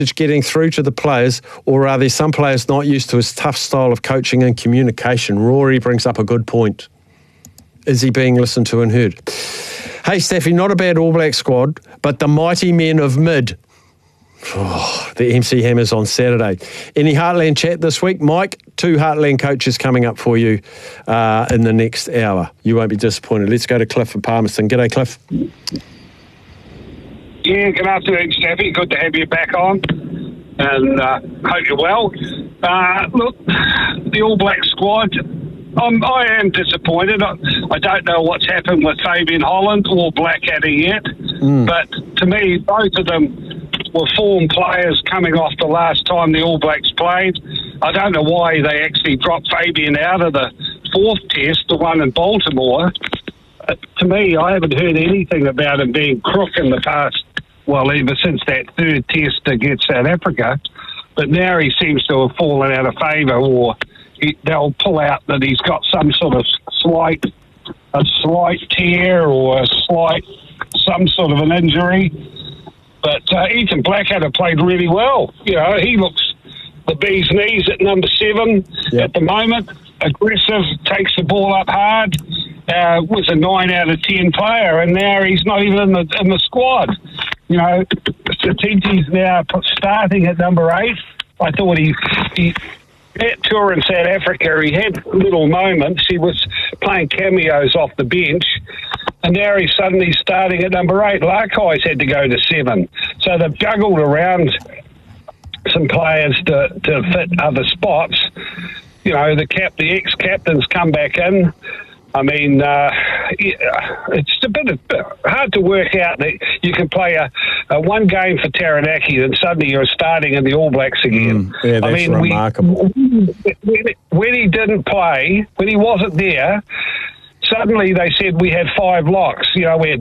getting through to the players, or are there some players not used to his tough style of coaching and communication? Rory brings up a good point. Is he being listened to and heard? Hey, Staffy, not a bad All Black squad, but the mighty men of mid. Oh, the MC Hammers on Saturday. Any Heartland chat this week? Mike, 2 Heartland coaches coming up for you in the next hour. You won't be disappointed. Let's go to Cliff and Palmerston. G'day, Cliff. Yeah, good afternoon, Staffy. Good to have you back on, and hope you're well. Look, the All Black squad, I am disappointed. I don't know what's happened with Fabian Holland or Blackadder yet, but to me, both of them were form players coming off the last time the All Blacks played. I don't know why they actually dropped Fabian out of the 4th test, the one in Baltimore. To me, I haven't heard anything about him being crook in the past, well, ever since that 3rd test against South Africa. But now he seems to have fallen out of favour, or they'll pull out that he's got some sort of slight tear or some sort of an injury. But Ethan Blackadder played really well. You know, he looks the bee's knees at number 7 at the moment. Aggressive, takes the ball up hard. Was a 9 out of 10 player, and now he's not even in the squad. You know, Satiti's now starting at number 8. I thought he that tour in South Africa, he had little moments. He was playing cameos off the bench, and now he's suddenly starting at number 8. Larkhies had to go to 7. So they've juggled around some players to fit other spots. You know, the ex-captains come back in. I mean, it's a bit hard to work out that you can play a one game for Taranaki and suddenly you're starting in the All Blacks again. Yeah, that's remarkable. When he didn't play, when he wasn't there, suddenly they said we had 5 locks. You know, we had